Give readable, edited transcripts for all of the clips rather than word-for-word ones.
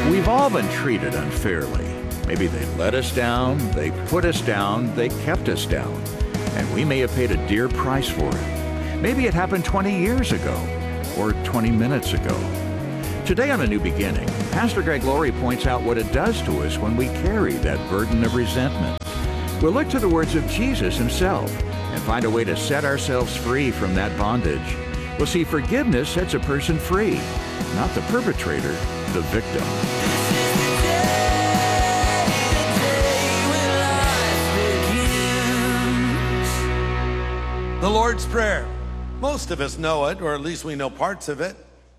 We've all been treated unfairly. Maybe they let us down, they put us down, they kept us down. And we may have paid a dear price for it. Maybe it happened 20 years ago or 20 minutes ago. Today on A New Beginning, Pastor Greg Laurie points out what it does to us when we carry that burden of resentment. We'll look to the words of Jesus himself and find a way to set ourselves free from that bondage. We'll see forgiveness sets a person free, not the perpetrator, the victim. The Lord's Prayer. Most of us know it, or at least we know parts of it.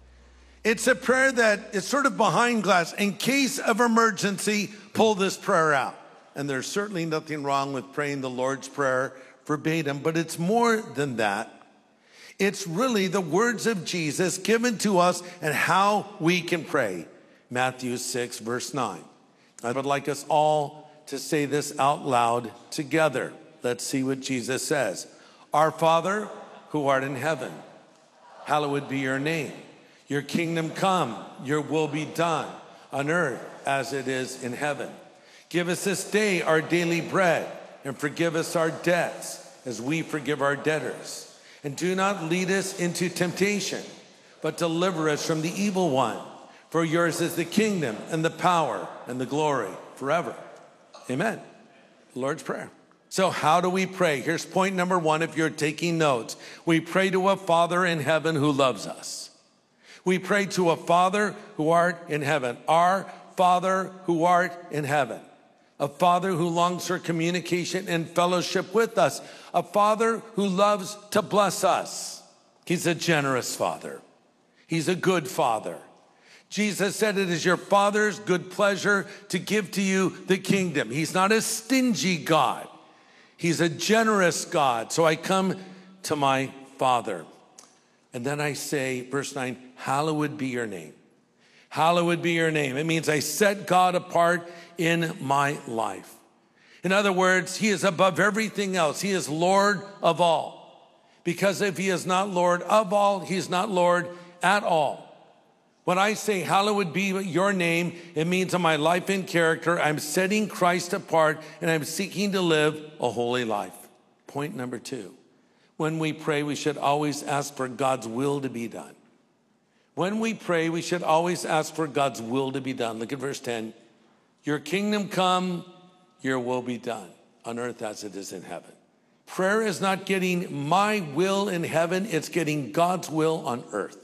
It's a prayer that is sort of behind glass. In case of emergency, pull this prayer out. And there's certainly nothing wrong with praying the Lord's Prayer verbatim, but it's more than that. It's really the words of Jesus given to us and how we can pray. Matthew 6, verse 9. I would like us all to say this out loud together. Let's see what Jesus says. Our Father, who art in heaven, hallowed be your name. Your kingdom come, your will be done on earth as it is in heaven. Give us this day our daily bread, and forgive us our debts as we forgive our debtors. And do not lead us into temptation, but deliver us from the evil one. For yours is the kingdom and the power and the glory forever. Amen. The Lord's Prayer. So how do we pray? Here's point number one if you're taking notes. We pray to a Father in heaven who loves us. We pray to a Father who art in heaven. Our Father who art in heaven. A Father who longs for communication and fellowship with us. A Father who loves to bless us. He's a generous Father. He's a good Father. Jesus said it is your Father's good pleasure to give to you the kingdom. He's not a stingy God. He's a generous God. So I come to my Father. And then I say, verse 9, hallowed be your name. Hallowed be your name. It means I set God apart in my life. In other words, he is above everything else. He is Lord of all. Because if he is not Lord of all, he is not Lord at all. When I say hallowed be your name, it means in my life and character, I'm setting Christ apart and I'm seeking to live a holy life. Point number two. When we pray, we should always ask for God's will to be done. When we pray, we should always ask for God's will to be done. Look at verse 10. Your kingdom come, your will be done on earth as it is in heaven. Prayer is not getting my will in heaven, it's getting God's will on earth.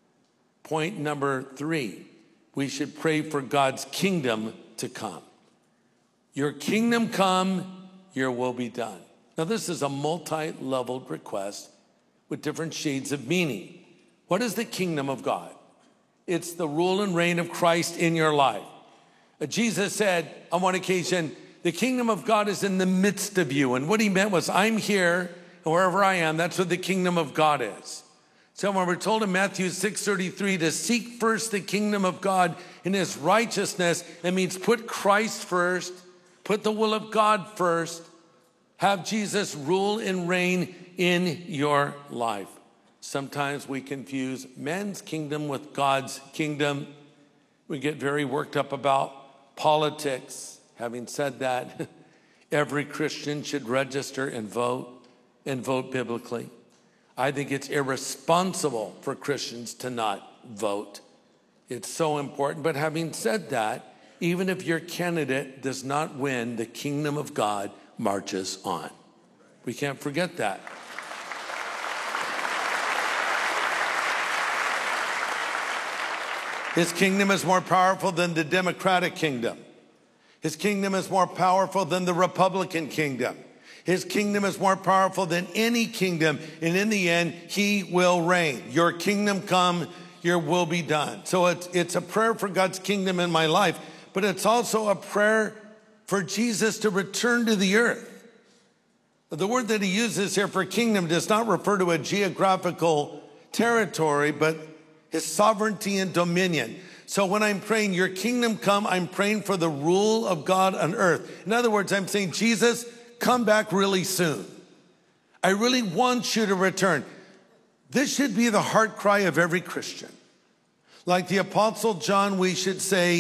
Point number three, we should pray for God's kingdom to come. Your kingdom come, your will be done. Now this is a multi-leveled request with different shades of meaning. What is the kingdom of God? It's the rule and reign of Christ in your life. Jesus said on one occasion, the kingdom of God is in the midst of you. And what he meant was, I'm here, and wherever I am, that's what the kingdom of God is. So when we're told in Matthew 6:33 to seek first the kingdom of God and his righteousness, it means put Christ first, put the will of God first, have Jesus rule and reign in your life. Sometimes we confuse man's kingdom with God's kingdom. We get very worked up about politics. Having said that, every Christian should register and vote biblically. I think it's irresponsible for Christians to not vote. It's so important. But having said that, even if your candidate does not win, the kingdom of God marches on. We can't forget that. His kingdom is more powerful than the Democratic kingdom. His kingdom is more powerful than the Republican kingdom. His kingdom is more powerful than any kingdom. And in the end, he will reign. Your kingdom come, your will be done. So it's a prayer for God's kingdom in my life, but it's also a prayer for Jesus to return to the earth. The word that he uses here for kingdom does not refer to a geographical territory, but his sovereignty and dominion. So when I'm praying, your kingdom come, I'm praying for the rule of God on earth. In other words, I'm saying, Jesus, come back really soon. I really want you to return. This should be the heart cry of every Christian. Like the Apostle John, we should say,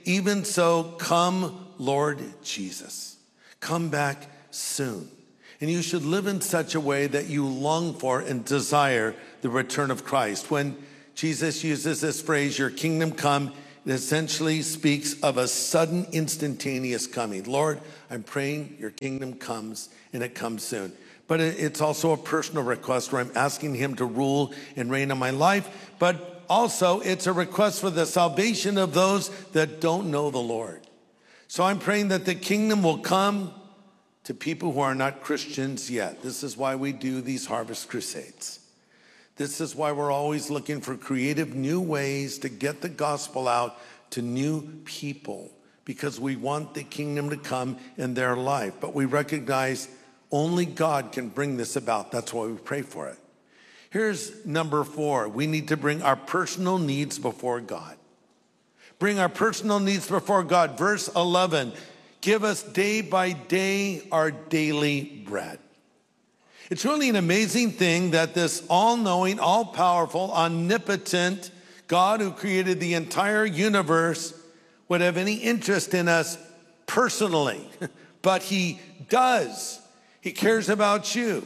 Even so, come, Lord Jesus. Come back soon. And you should live in such a way that you long for and desire the return of Christ. When Jesus uses this phrase, your kingdom come, it essentially speaks of a sudden, instantaneous coming. Lord, I'm praying your kingdom comes, and it comes soon. But it's also a personal request where I'm asking him to rule and reign in my life. But also, it's a request for the salvation of those that don't know the Lord. So I'm praying that the kingdom will come to people who are not Christians yet. This is why we do these Harvest Crusades. This is why we're always looking for creative new ways to get the gospel out to new people, because we want the kingdom to come in their life. But we recognize only God can bring this about. That's why we pray for it. Here's number 4. We need to bring our personal needs before God. Bring our personal needs before God. Verse 11, give us day by day our daily bread. It's really an amazing thing that this all-knowing, all-powerful, omnipotent God who created the entire universe would have any interest in us personally. But he does. He cares about you.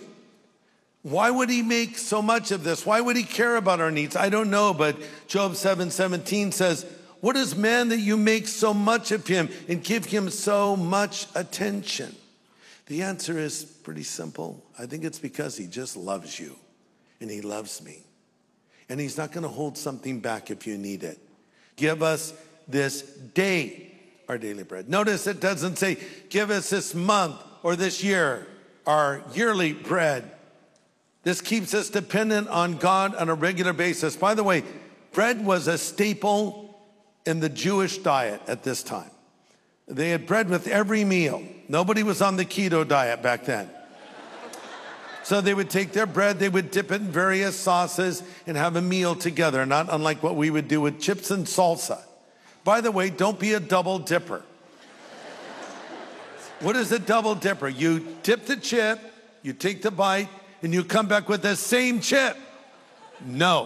Why would he make so much of this? Why would he care about our needs? I don't know, but Job 7:17 says, what is man that you make so much of him and give him so much attention? The answer is pretty simple. I think it's because he just loves you, and he loves me. And he's not going to hold something back if you need it. Give us this day our daily bread. Notice it doesn't say, give us this month or this year our yearly bread. This keeps us dependent on God on a regular basis. By the way, bread was a staple in the Jewish diet at this time. They had bread with every meal. Nobody was on the keto diet back then. So they would take their bread, they would dip it in various sauces and have a meal together, not unlike what we would do with chips and salsa. By the way, don't be a double dipper. What is a double dipper? You dip the chip, you take the bite, and you come back with the same chip. No.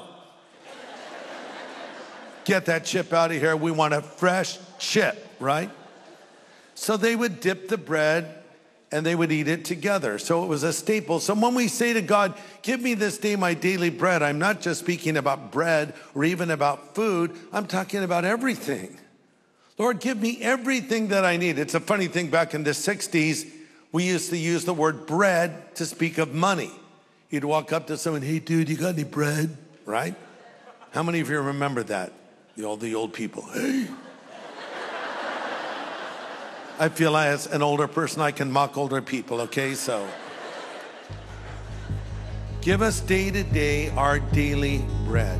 Get that chip out of here. We want a fresh chip, right? So they would dip the bread and they would eat it together. So it was a staple. So when we say to God, give me this day my daily bread, I'm not just speaking about bread or even about food. I'm talking about everything. Lord, give me everything that I need. It's a funny thing, back in the 60s, we used to use the word bread to speak of money. You'd walk up to someone, hey, dude, you got any bread? Right? How many of you remember that? The old people, hey. I feel as an older person, I can mock older people, okay? So, give us day to day our daily bread.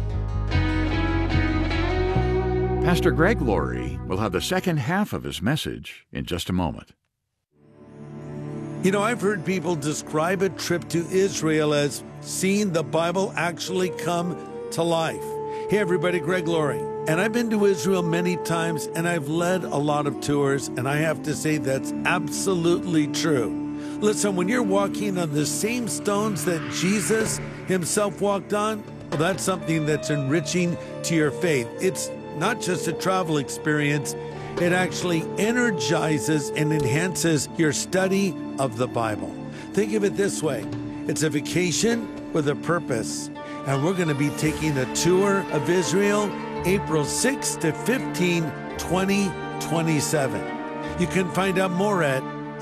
Pastor Greg Laurie will have the second half of his message in just a moment. You know, I've heard people describe a trip to Israel as seeing the Bible actually come to life. Hey everybody, Greg Laurie. And I've been to Israel many times, and I've led a lot of tours, and I have to say that's absolutely true. Listen, when you're walking on the same stones that Jesus himself walked on, well, that's something that's enriching to your faith. It's not just a travel experience, it actually energizes and enhances your study of the Bible. Think of it this way. It's a vacation with a purpose. And we're going to be taking a tour of Israel April 6 to 15, 2027. You can find out more at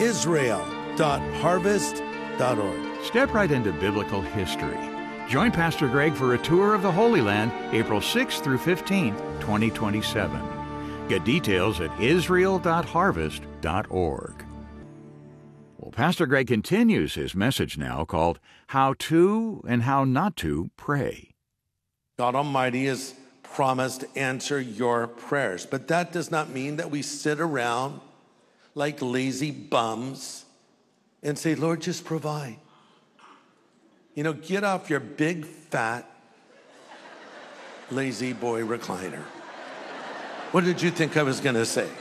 israel.harvest.org. Step right into biblical history. Join Pastor Greg for a tour of the Holy Land, April 6 through 15, 2027. Get details at israel.harvest.org. Well, Pastor Greg continues his message now called How to and How Not to Pray. God Almighty has promised to answer your prayers, but that does not mean that we sit around like lazy bums and say, Lord, just provide. You know, get off your big, fat, lazy boy recliner. What did you think I was going to say?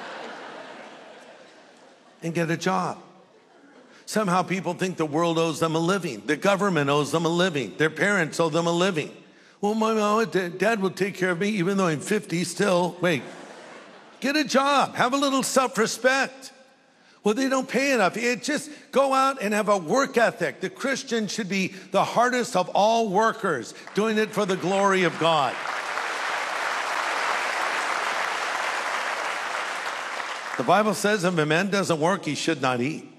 And get a job. Somehow people think the world owes them a living. The government owes them a living. Their parents owe them a living. Well, my mom and dad will take care of me even though I'm 50 still. Wait, Get a job. Have a little self-respect. Well, they don't pay enough. Just go out and have a work ethic. The Christian should be the hardest of all workers, doing it for the glory of God. The Bible says if a man doesn't work, he should not eat.